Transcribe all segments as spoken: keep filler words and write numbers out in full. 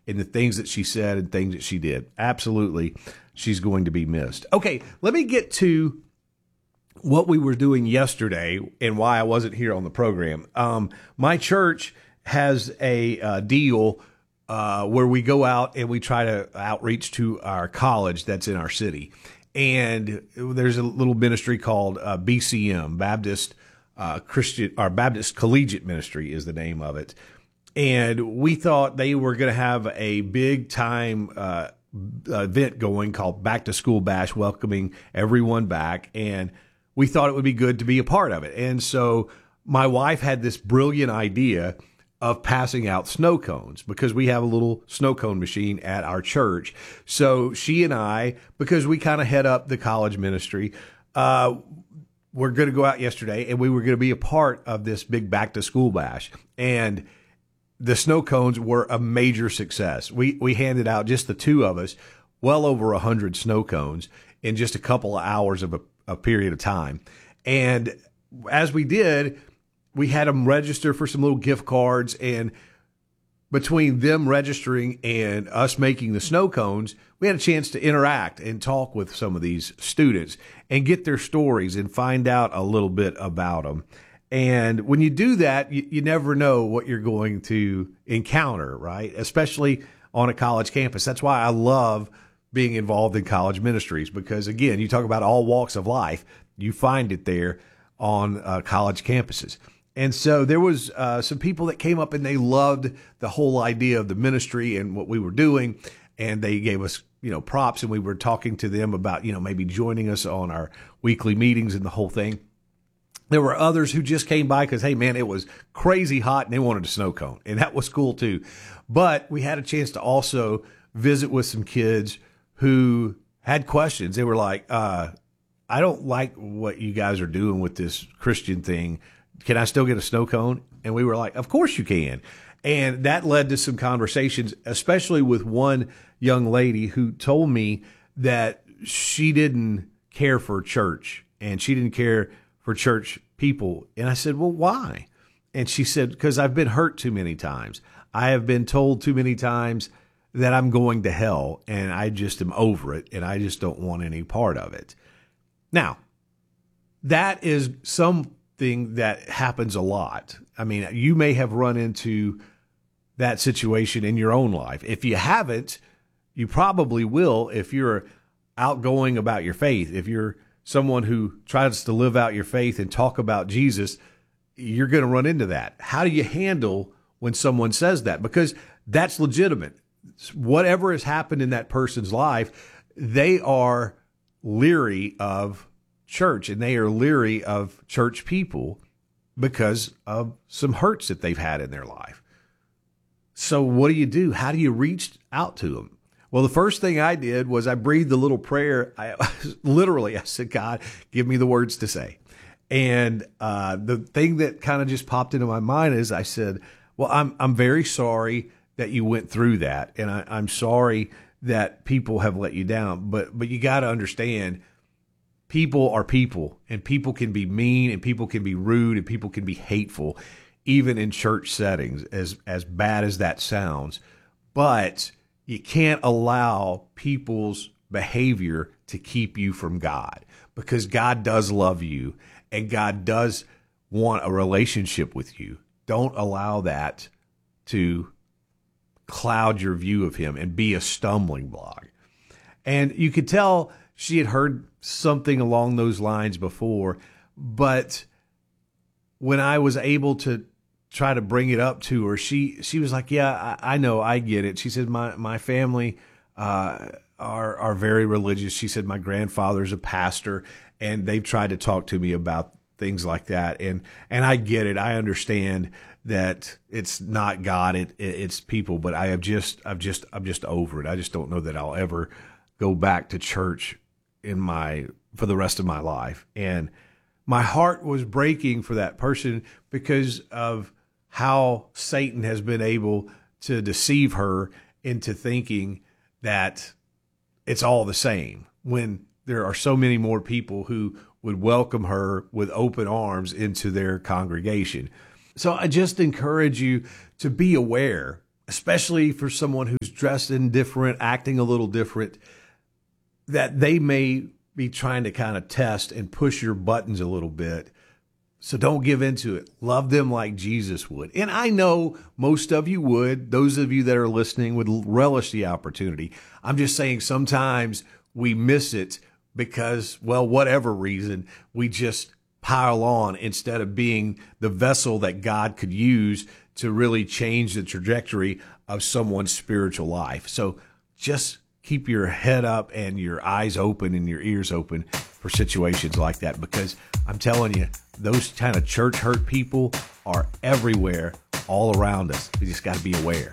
and the things that she said and things that she did. Absolutely, she's going to be missed. Okay, let me get to what we were doing yesterday and why I wasn't here on the program. Um, my church has a uh, deal uh, where we go out and we try to outreach to our college that's in our city. And there's a little ministry called uh, B C M, Baptist uh, Christian, or Baptist Collegiate Ministry is the name of it. And we thought they were going to have a big time uh, event going called Back to School Bash, welcoming everyone back. And we thought it would be good to be a part of it. And so my wife had this brilliant idea of passing out snow cones because we have a little snow cone machine at our church. So she and I, because we kind of head up the college ministry, uh, we're going to go out yesterday and we were going to be a part of this big back to school bash. And the snow cones were a major success. We, we handed out, just the two of us, well over a hundred snow cones in just a couple of hours of a a period of time. And as we did, we had them register for some little gift cards. And between them registering and us making the snow cones, we had a chance to interact and talk with some of these students and get their stories and find out a little bit about them. And when you do that, you, you never know what you're going to encounter, right? Especially on a college campus. That's why I love being involved in college ministries, because again, you talk about all walks of life, you find it there on uh, college campuses. And so there was uh, some people that came up and they loved the whole idea of the ministry and what we were doing. And they gave us, you know, props, and we were talking to them about, you know, maybe joining us on our weekly meetings and the whole thing. There were others who just came by because, hey, man, it was crazy hot and they wanted a snow cone. And that was cool too. But we had a chance to also visit with some kids who had questions. They were like, uh, I don't like what you guys are doing with this Christian thing. Can I still get a snow cone? And we were like, of course you can. And that led to some conversations, especially with one young lady who told me that she didn't care for church and she didn't care for church people. And I said, well, why? And she said, because I've been hurt too many times. I have been told too many times that I'm going to hell, and I just am over it, and I just don't want any part of it. Now, that is something that happens a lot. I mean, you may have run into that situation in your own life. If you haven't, you probably will if you're outgoing about your faith. If you're someone who tries to live out your faith and talk about Jesus, you're going to run into that. How do you handle when someone says that? Because that's legitimate. Whatever has happened in that person's life, they are leery of church and they are leery of church people because of some hurts that they've had in their life. So what do you do? How do you reach out to them? Well, the first thing I did was I breathed a little prayer. I literally, I said, God, give me the words to say. And uh, the thing that kind of just popped into my mind is I said, well, I'm I'm very sorry that you went through that. And I, I'm sorry that people have let you down, but, but you got to understand, people are people, and people can be mean, and people can be rude, and people can be hateful, even in church settings, as, as bad as that sounds. But you can't allow people's behavior to keep you from God, because God does love you and God does want a relationship with you. Don't allow that to cloud your view of him and be a stumbling block. And you could tell she had heard something along those lines before, but when I was able to try to bring it up to her, she she was like, yeah, I, I know, I get it. She said, my my family uh, are are very religious. She said, my grandfather's a pastor, and they've tried to talk to me about things like that. And and I get it. I understand that it's not God, it, it it's people, but I have just I've just I'm just over it. I just don't know that I'll ever go back to church in my for the rest of my life. And my heart was breaking for that person because of how Satan has been able to deceive her into thinking that it's all the same, when there are so many more people who would welcome her with open arms into their congregation. So I just encourage you to be aware especially for someone who's dressed in different, acting a little different, that they may be trying to kind of test and push your buttons a little bit. So don't give into it. Love them like Jesus would. And I know most of you would. Those of you that are listening would relish the opportunity. I'm just saying sometimes we miss it because, well, whatever reason, we just pile on instead of being the vessel that God could use to really change the trajectory of someone's spiritual life. So just keep your head up and your eyes open and your ears open for situations like that, because I'm telling you, those kind of church hurt people are everywhere, all around us. We just got to be aware.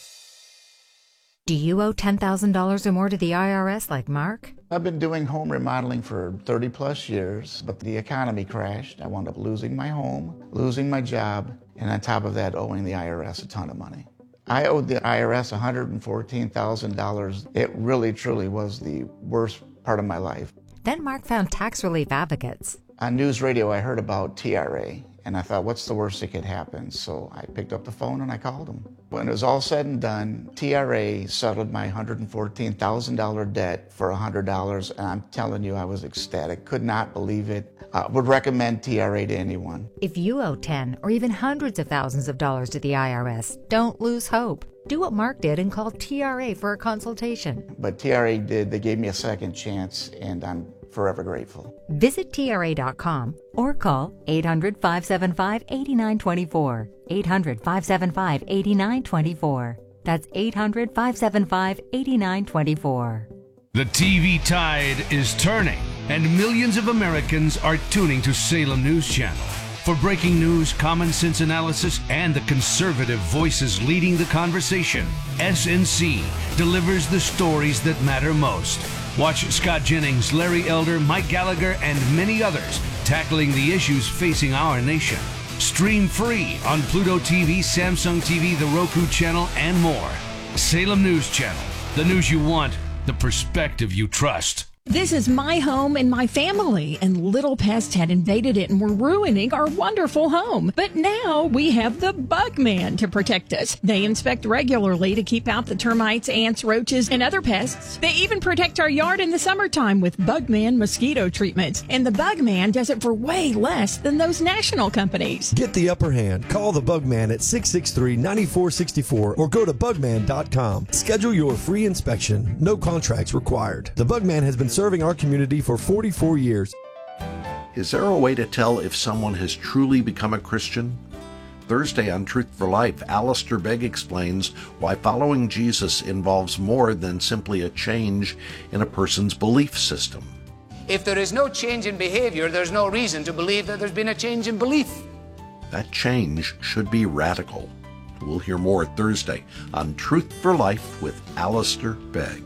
Do you owe ten thousand dollars or more to the I R S like Mark? I've been doing home remodeling for thirty plus years, but the economy crashed. I wound up losing my home, losing my job, and on top of that, owing the I R S a ton of money. I owed the I R S one hundred fourteen thousand dollars. It really, truly was the worst part of my life. Then Mark found tax relief advocates. On news radio, I heard about T R A, and I thought, what's the worst that could happen? So I picked up the phone and I called them. When it was all said and done, T R A settled my one hundred fourteen thousand dollars debt for one hundred dollars, and I'm telling you, I was ecstatic. Could not believe it. Uh, would recommend T R A to anyone. If you owe ten or even hundreds of thousands of dollars to the I R S, don't lose hope. Do what Mark did and call T R A for a consultation. But T R A did. They gave me a second chance, and I'm forever grateful. Visit T R A dot com or call eight hundred, five seven five, eight nine two four. eight hundred, five seven five, eight nine two four. That's eight hundred, five seven five, eight nine two four. The T V tide is turning, and millions of Americans are tuning to Salem News Channel. For breaking news, common sense analysis, and the conservative voices leading the conversation, S N C delivers the stories that matter most. Watch Scott Jennings, Larry Elder, Mike Gallagher, and many others tackling the issues facing our nation. Stream free on Pluto T V, Samsung T V, the Roku channel, and more. Salem News Channel. The news you want, the perspective you trust. This is my home and my family, and little pests had invaded it and were ruining our wonderful home. But now we have the Bugman to protect us. They inspect regularly to keep out the termites, ants, roaches, and other pests. They even protect our yard in the summertime with Bugman mosquito treatments. And the Bugman does it for way less than those national companies. Get the upper hand. Call the Bugman at six six three, nine four six four or go to bugman dot com. Schedule your free inspection. No contracts required. The Bugman has been serving our community for forty-four years. Is there a way to tell if someone has truly become a Christian? Thursday on Truth for Life, Alistair Begg explains why following Jesus involves more than simply a change in a person's belief system. If there is no change in behavior, there's no reason to believe that there's been a change in belief. That change should be radical. We'll hear more Thursday on Truth for Life with Alistair Begg.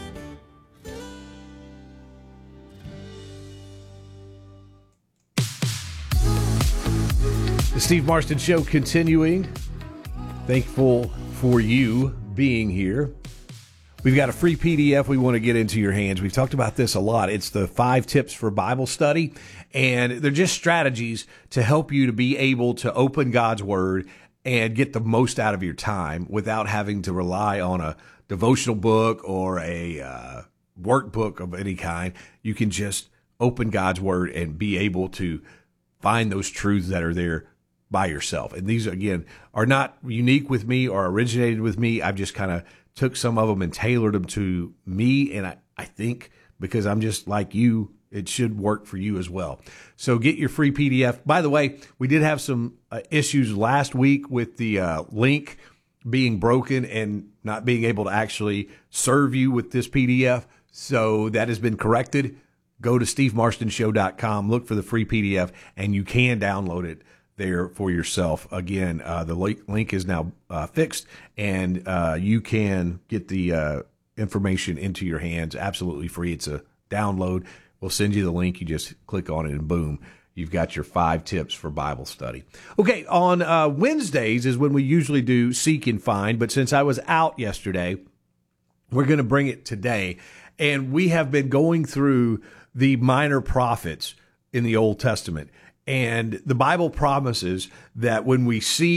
The Steve Marston Show continuing. Thankful for you being here. We've got a free P D F we want to get into your hands. We've talked about this a lot. It's the five tips for Bible study, and they're just strategies to help you to be able to open God's Word and get the most out of your time without having to rely on a devotional book or a uh, workbook of any kind. You can just open God's Word and be able to find those truths that are there by yourself. And these, again, are not unique with me or originated with me. I've just kind of took some of them and tailored them to me. And I, I think because I'm just like you, it should work for you as well. So get your free P D F. By the way, we did have some uh, issues last week with the uh, link being broken and not being able to actually serve you with this P D F. So that has been corrected. Go to steve marston show dot com, look for the free P D F, and you can download it there for yourself. Again, uh, the link, link is now uh, fixed, and uh, you can get the uh, information into your hands absolutely free. It's a download. We'll send you the link. You just click on it, and boom, you've got your five tips for Bible study. Okay, on uh, Wednesdays is when we usually do Seek and Find, but since I was out yesterday, we're going to bring it today. And we have been going through the minor prophets in the Old Testament. And the Bible promises that when we seek,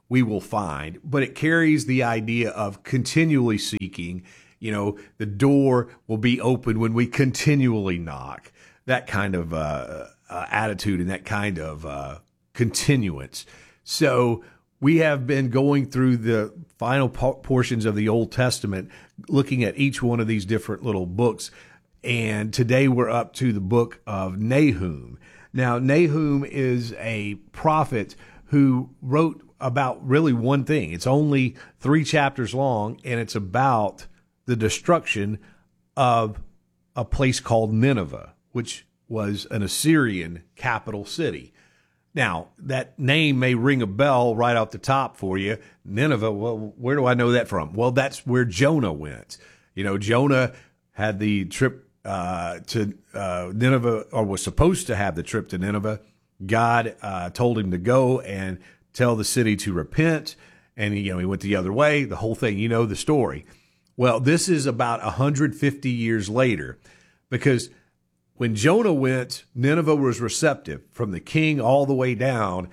we will find, but it carries the idea of continually seeking. You know, the door will be open when we continually knock. That kind of uh, uh, attitude and that kind of uh, continuance. So we have been going through the final po- portions of the Old Testament, looking at each one of these different little books. And today we're up to the book of Nahum. Now, Nahum is a prophet who wrote about really one thing. It's only three chapters long, and it's about the destruction of a place called Nineveh, which was an Assyrian capital city. Now, that name may ring a bell right off the top for you. Nineveh, well, where do I know that from? Well, that's where Jonah went. You know, Jonah had the trip uh, to uh, Nineveh, or was supposed to have the trip to Nineveh. God uh, told him to go and tell the city to repent, and you know he went the other way. The whole thing, you know the story. Well, this is about one hundred fifty years later, because when Jonah went, Nineveh was receptive, from the king all the way down,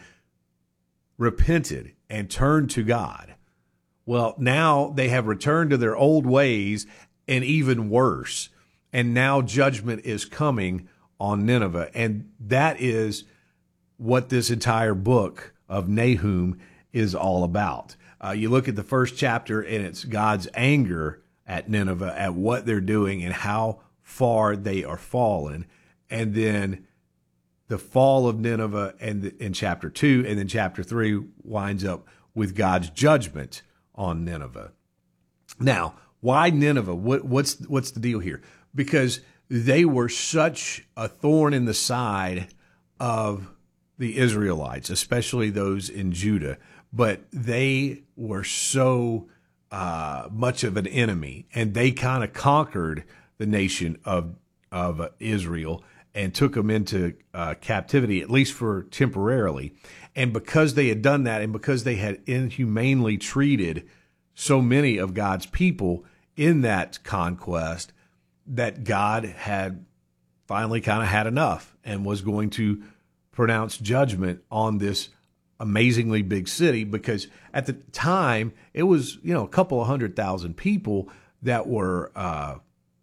repented and turned to God. Well, now they have returned to their old ways, and even worse. And now judgment is coming on Nineveh. And that is what this entire book of Nahum is all about. Uh, you look at the first chapter, and it's God's anger at Nineveh, at what they're doing and how far they are fallen. And then the fall of Nineveh and in chapter two, and then chapter three winds up with God's judgment on Nineveh. Now, why Nineveh? What, what's what's the deal here? Because they were such a thorn in the side of the Israelites, especially those in Judah. But they were so uh, much of an enemy, and they kind of conquered the nation of of Israel and took them into uh, captivity, at least for temporarily. And because they had done that, and because they had inhumanely treated so many of God's people in that conquest, that God had finally kind of had enough and was going to pronounce judgment on this amazingly big city. Because at the time, it was, you know, a couple of hundred thousand people that were uh,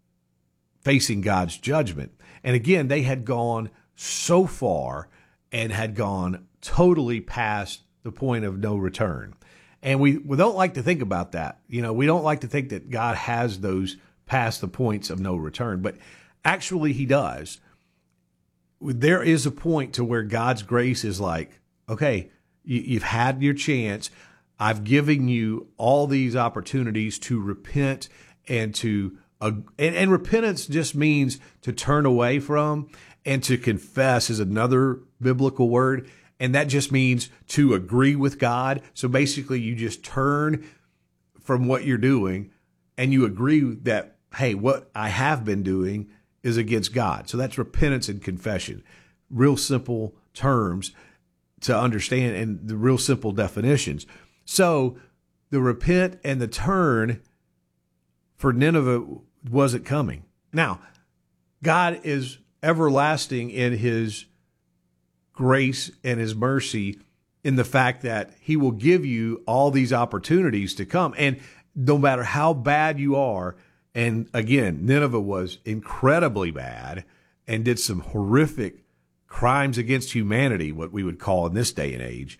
facing God's judgment. And again, they had gone so far and had gone totally past the point of no return. And we, we don't like to think about that. You know, we don't like to think that God has those past the points of no return, but actually he does. There is a point to where God's grace is like, okay, you, you've had your chance. I've given you all these opportunities to repent and to, uh, and, and repentance just means to turn away from, and to confess is another biblical word. And that just means to agree with God. So basically you just turn from what you're doing and you agree that, hey, what I have been doing is against God. So that's repentance and confession. Real simple terms to understand, and the real simple definitions. So the repent and the turn for Nineveh wasn't coming. Now, God is everlasting in his grace and his mercy, in the fact that he will give you all these opportunities to come. And no matter how bad you are, and again, Nineveh was incredibly bad and did some horrific crimes against humanity, what we would call in this day and age,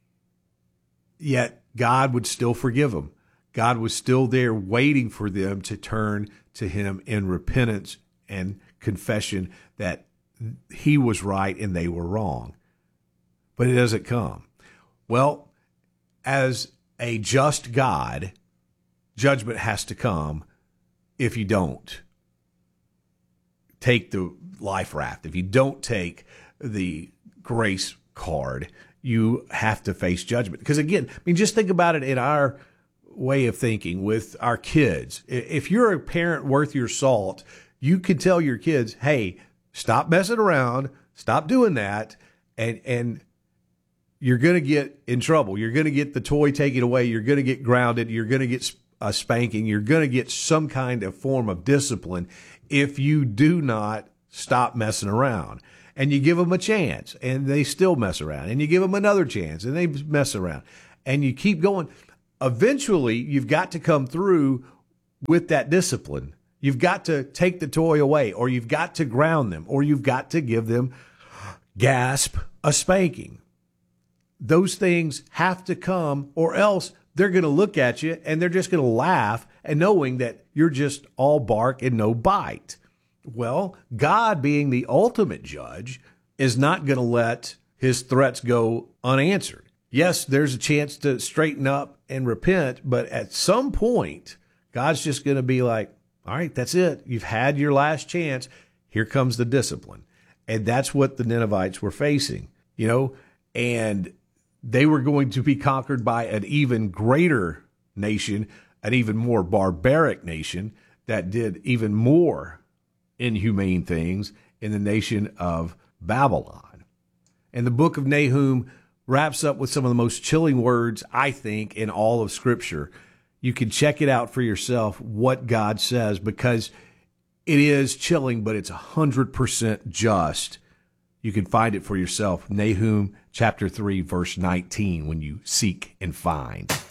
yet God would still forgive them. God was still there waiting for them to turn to him in repentance and confession that he was right and they were wrong. But it doesn't come. Well, as a just God, judgment has to come if you don't take the life raft. If you don't take the grace card, you have to face judgment. Because again, I mean, just think about it in our way of thinking with our kids. If you're a parent worth your salt, you can tell your kids, hey, stop messing around, stop doing that, and and you're going to get in trouble. You're going to get the toy taken away. You're going to get grounded. You're going to get a spanking. You're going to get some kind of form of discipline if you do not stop messing around. And you give them a chance, and they still mess around. And you give them another chance, and they mess around. and you keep going. Eventually, you've got to come through with that discipline. You've got to take the toy away, or you've got to ground them, or you've got to give them, gasp, a spanking. Those things have to come, or else they're going to look at you and they're just going to laugh, and knowing that you're just all bark and no bite. Well, God, being the ultimate judge, is not going to let his threats go unanswered. Yes, there's a chance to straighten up and repent, but at some point, God's just going to be like, all right, that's it. You've had your last chance. Here comes the discipline. And that's what the Ninevites were facing, you know, and they were going to be conquered by an even greater nation, an even more barbaric nation that did even more inhumane things in the nation of Babylon. And the book of Nahum wraps up with some of the most chilling words, I think, in all of Scripture. You can check it out for yourself, what God says, because it is chilling, but it's one hundred percent just. You can find it for yourself. Nahum chapter three, verse nineteen, when you seek and find.